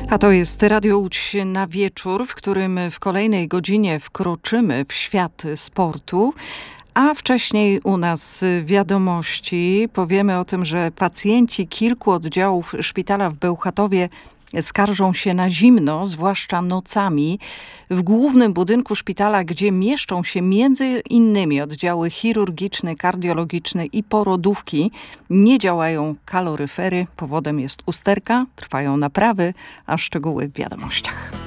A to jest Radio Łódź na wieczór, w którym w kolejnej godzinie wkroczymy w świat sportu. A wcześniej u nas wiadomości. Powiemy o tym, że pacjenci kilku oddziałów szpitala w Bełchatowie skarżą się na zimno, zwłaszcza nocami. W głównym budynku szpitala, gdzie mieszczą się między innymi oddziały chirurgiczny, kardiologiczny i porodówki, nie działają kaloryfery. Powodem jest usterka, trwają naprawy, a szczegóły w wiadomościach.